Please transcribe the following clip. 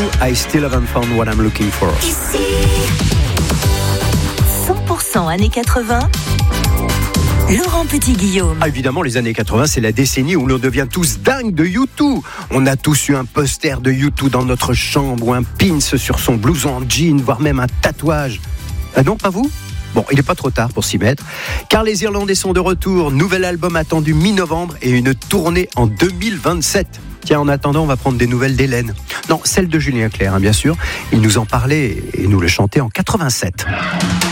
I Still Haven't Found What I'm Looking For. Ici 100% années 80. Laurent Petit-Guillaume. Ah, évidemment, les années 80, c'est la décennie où l'on devient tous dingues de U2. On a tous eu un poster de U2 dans notre chambre ou un pins sur son blouson en jean, voire même un tatouage. Ah non, pas vous ? Bon, il n'est pas trop tard pour s'y mettre, car les Irlandais sont de retour. Nouvel album attendu mi-novembre et une tournée en 2027. Tiens, en attendant, on va prendre des nouvelles d'Hélène. Non, celle de Julien Clerc, bien sûr. Il nous en parlait et nous le chantait en 87.